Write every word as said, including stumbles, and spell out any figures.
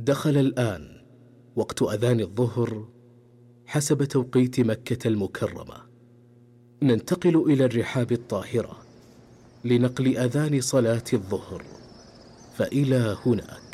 دخل الآن وقت أذان الظهر حسب توقيت مكة المكرمة. ننتقل إلى الرحاب الطاهرة لنقل أذان صلاة الظهر، فإلى هناك.